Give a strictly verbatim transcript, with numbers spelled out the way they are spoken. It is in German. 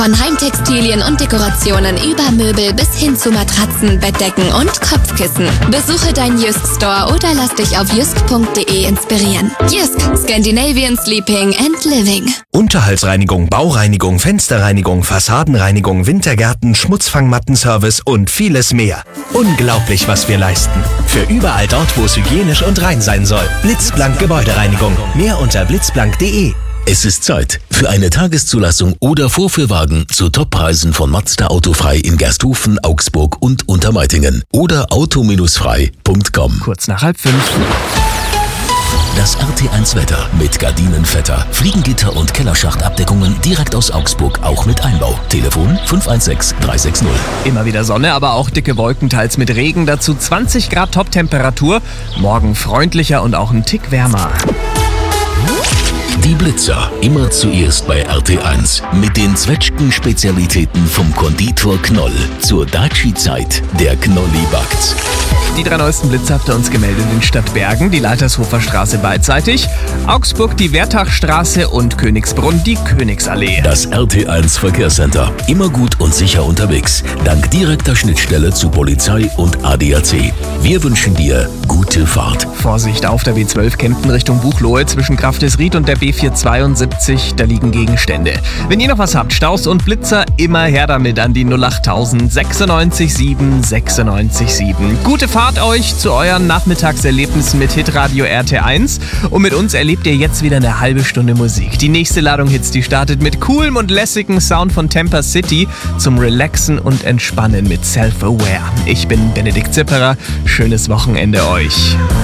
Von Heimtextilien und Dekorationen über Möbel bis hin zu Matratzen, Bettdecken und Kopfkissen. Besuche deinen Jysk Store oder lass dich auf jysk punkt de inspirieren. Jysk, Scandinavian Sleeping and Living. Unterhaltsreinigung, Baureinigung, Fensterreinigung, Fassadenreinigung, Wintergärten, Schmutzfangmattenservice und vieles mehr. Unglaublich, was wir leisten. Für überall dort, wo es hygienisch und rein sein soll. Blitzblank Gebäudereinigung. Mehr unter blitzblank punkt de. Es ist Zeit für eine Tageszulassung oder Vorführwagen zu Toppreisen von Mazda Autofrei in Gersthofen, Augsburg und Untermeitingen oder auto frei punkt com. Kurz nach halb fünf. Das R T eins Wetter mit Gardinenvetter, Fliegengitter und Kellerschachtabdeckungen direkt aus Augsburg, auch mit Einbau. Telefon fünf eins sechs drei sechs null. Immer wieder Sonne, aber auch dicke Wolken, teils mit Regen. Dazu zwanzig Grad Toptemperatur. Morgen freundlicher und auch ein Tick wärmer. Die Blitzer, immer zuerst bei R T eins. Mit den Zwetschgen-Spezialitäten vom Konditor Knoll. Zur Daci-Zeit, der Knolli backt. Die drei neuesten Blitze habt ihr uns gemeldet in Stadtbergen, die Leitershofer Straße beidseitig, Augsburg die Wertachstraße und Königsbrunn die Königsallee. Das R T eins Verkehrscenter. Immer gut und sicher unterwegs. Dank direkter Schnittstelle zu Polizei und A D A C. Wir wünschen dir gute Fahrt. Vorsicht auf der B zwölf Kempten Richtung Buchloe zwischen Grafdesried und der B vierhundertzweiundsiebzig. Da liegen Gegenstände. Wenn ihr noch was habt, Staus und Blitzer, immer her damit an die null achttausend sechsundneunzig sieben sechsundneunzig sieben. Gute Fahrt euch zu euren Nachmittagserlebnissen mit Hitradio R T eins. Und mit uns erlebt ihr jetzt wieder eine halbe Stunde Musik. Die nächste Ladung Hits, die startet mit coolem und lässigem Sound von Tampa City zum Relaxen und Entspannen mit Self-Aware. Ich bin Benedikt Zipperer. Schönes Wochenende euch.